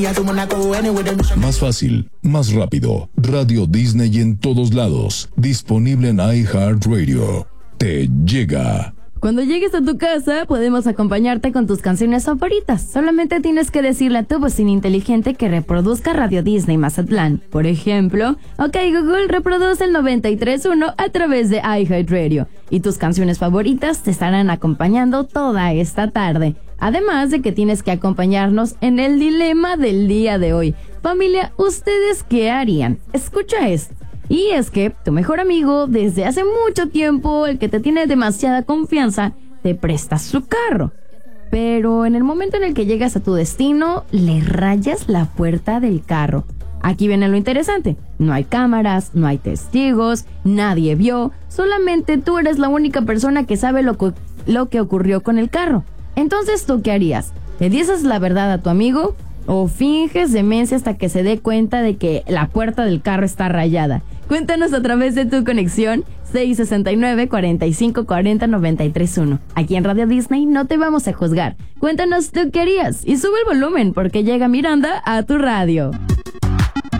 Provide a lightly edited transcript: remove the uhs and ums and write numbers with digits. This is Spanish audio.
Más fácil, más rápido. Radio Disney en todos lados. Disponible en iHeartRadio. Te llega. Cuando llegues a tu casa, podemos acompañarte con tus canciones favoritas. Solamente tienes que decirle a tu bocina inteligente que reproduzca Radio Disney Mazatlán. Por ejemplo, OK Google, reproduce el 93.1 a través de iHeartRadio. Y tus canciones favoritas te estarán acompañando toda esta tarde. Además de que tienes que acompañarnos en el dilema del día de hoy. Familia, ¿ustedes qué harían? Escucha esto. Y es que tu mejor amigo, desde hace mucho tiempo, el que te tiene demasiada confianza, te presta su carro. Pero en el momento en el que llegas a tu destino, le rayas la puerta del carro. Aquí viene lo interesante. No hay cámaras, no hay testigos, nadie vio. Solamente tú eres la única persona que sabe lo que ocurrió con el carro. Entonces, ¿tú qué harías? ¿Le dices la verdad a tu amigo? ¿O finges demencia hasta que se dé cuenta de que la puerta del carro está rayada? Cuéntanos a través de tu conexión 669-4540-931. Aquí en Radio Disney no te vamos a juzgar. Cuéntanos tú qué harías y sube el volumen porque llega Miranda a tu radio.